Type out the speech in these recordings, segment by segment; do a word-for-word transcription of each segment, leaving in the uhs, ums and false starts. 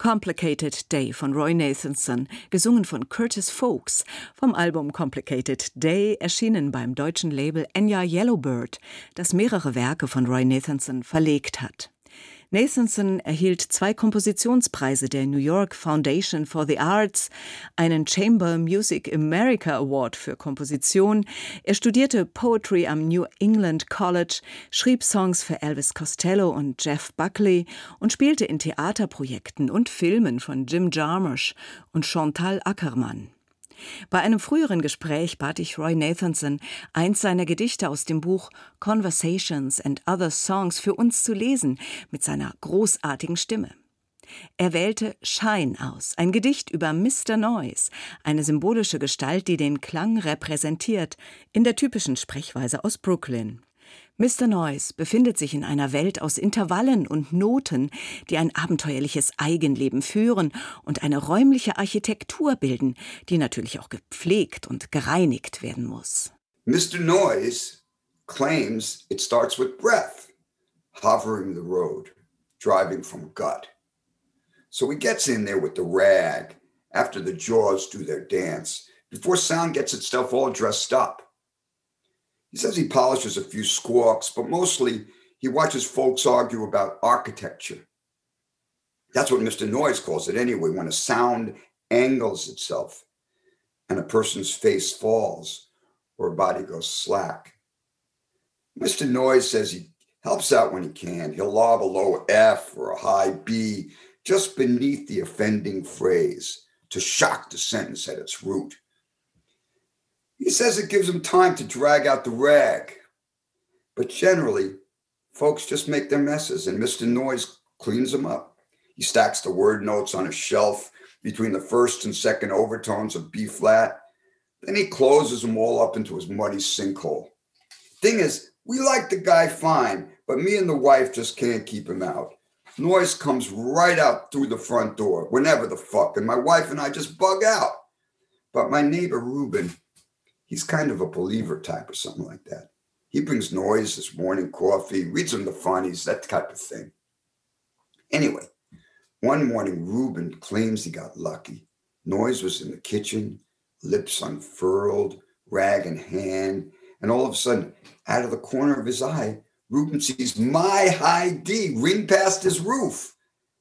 Complicated Day von Roy Nathanson, gesungen von Curtis Folks, vom Album Complicated Day, erschienen beim deutschen Label Enya Yellowbird, das mehrere Werke von Roy Nathanson verlegt hat. Nathanson erhielt zwei Kompositionspreise der New York Foundation for the Arts, einen Chamber Music America Award für Komposition. Er studierte Poetry am New England College, schrieb Songs für Elvis Costello und Jeff Buckley und spielte in Theaterprojekten und Filmen von Jim Jarmusch und Chantal Akerman. Bei einem früheren Gespräch bat ich Roy Nathanson, eins seiner Gedichte aus dem Buch Conversations and Other Songs für uns zu lesen, mit seiner großartigen Stimme. Er wählte Shine aus, ein Gedicht über Mister Noise, eine symbolische Gestalt, die den Klang repräsentiert, in der typischen Sprechweise aus Brooklyn. Mister Noise befindet sich in einer Welt aus Intervallen und Noten, die ein abenteuerliches Eigenleben führen und eine räumliche Architektur bilden, die natürlich auch gepflegt und gereinigt werden muss. Mister Noise claims it starts with breath, hovering the road, driving from gut. So he gets in there with the rag after the jaws do their dance, before sound gets itself all dressed up. He says he polishes a few squawks, but mostly he watches folks argue about architecture. That's what Mister Noise calls it anyway, when a sound angles itself and a person's face falls or a body goes slack. Mister Noise says he helps out when he can. He'll lob a low F or a high B just beneath the offending phrase to shock the sentence at its root. He says it gives him time to drag out the rag. But generally, folks just make their messes, and Mister Noise cleans them up. He stacks the word notes on a shelf between the first and second overtones of B-flat. Then he closes them all up into his muddy sinkhole. Thing is, we like the guy fine, but me and the wife just can't keep him out. Noise comes right out through the front door, whenever the fuck, and my wife and I just bug out. But my neighbor, Ruben, he's kind of a believer type or something like that. He brings Noise his morning coffee, reads him the funnies, that type of thing. Anyway, one morning, Ruben claims he got lucky. Noise was in the kitchen, lips unfurled, rag in hand, and all of a sudden, out of the corner of his eye, Ruben sees my high D ring past his roof.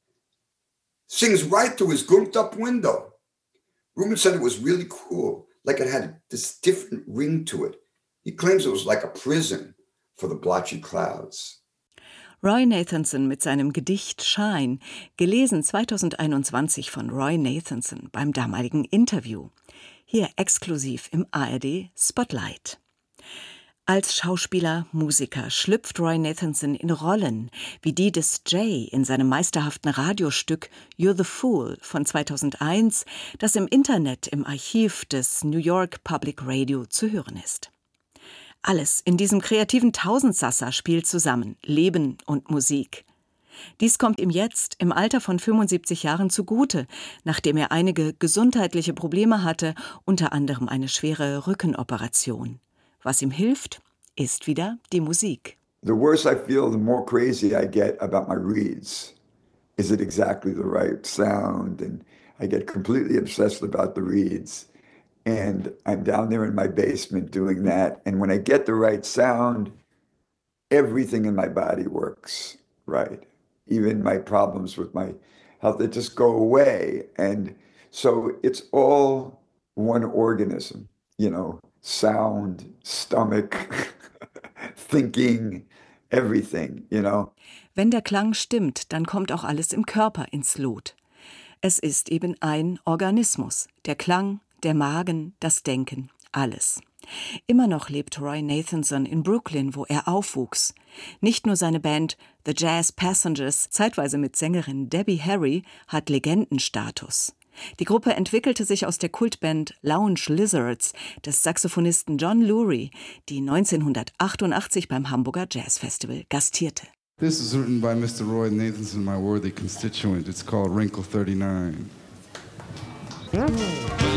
Sings right through his gumped up window. Ruben said it was really cool, like it had this different ring to it. He claims it was like a prison for the blotchy clouds. Roy Nathanson mit seinem Gedicht Shine, gelesen zweitausendeinundzwanzig von Roy Nathanson beim damaligen Interview. Hier exklusiv im A R D Spotlight. Als Schauspieler, Musiker schlüpft Roy Nathanson in Rollen, wie die des Jay in seinem meisterhaften Radiostück You're the Fool von zweitausendeins, das im Internet im Archiv des New York Public Radio zu hören ist. Alles in diesem kreativen Tausendsasser spielt zusammen, Leben und Musik. Dies kommt ihm jetzt im Alter von fünfundsiebzig Jahren zugute, nachdem er einige gesundheitliche Probleme hatte, unter anderem eine schwere Rückenoperation. Was ihm hilft, ist wieder die Musik. The worse I feel, the more crazy I get about my reeds. Is it exactly the right sound? And I get completely obsessed about the reeds. And I'm down there in my basement doing that. And when I get the right sound, everything in my body works right. Even my problems with my health, they just go away. And so it's all one organism, you know. Sound, stomach, thinking, everything, you know. Wenn der Klang stimmt, dann kommt auch alles im Körper ins Lot. Es ist eben ein Organismus. Der Klang, der Magen, das Denken, alles. Immer noch lebt Roy Nathanson in Brooklyn, wo er aufwuchs. Nicht nur seine Band The Jazz Passengers, zeitweise mit Sängerin Debbie Harry, hat Legendenstatus. Die Gruppe entwickelte sich aus der Kultband Lounge Lizards des Saxophonisten John Lurie, die neunzehnhundertachtundachtzig beim Hamburger Jazz Festival gastierte. This is written by Mister Roy Nathanson, my worthy constituent. It's called Wrinkle thirty-nine.